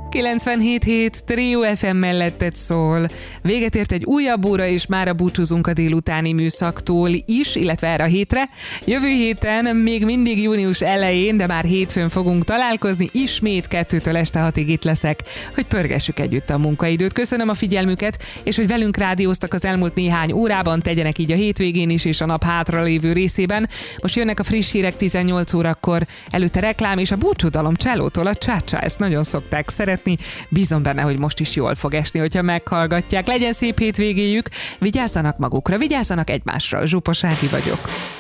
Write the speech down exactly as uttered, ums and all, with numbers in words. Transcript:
kilencvenhét hét Trio ef em melletted szól. Véget ért egy újabb óra, és mára búcsúzunk a délutáni műszaktól is, illetve erre a hétre. Jövő héten még mindig június elején, de már hétfőn fogunk találkozni. Ismét kettőtől este hatig itt leszek, hogy pörgessük együtt a munkaidőt. Köszönöm a figyelmüket, és hogy velünk rádióztak az elmúlt néhány órában, tegyenek így a hétvégén is, és a nap hátralévő részében. Most jönnek a friss hírek tizennyolc órakor, előtte reklám és a búcsúdalom Csellótól, a Csácsá, ezt nagyon szokták szeretni. Bízom benne, hogy most is jól fog esni, hogyha meghallgatják. Legyen szép hétvégéjük, vigyázzanak magukra, vigyázzanak egymásra. Zsupa Sági vagyok.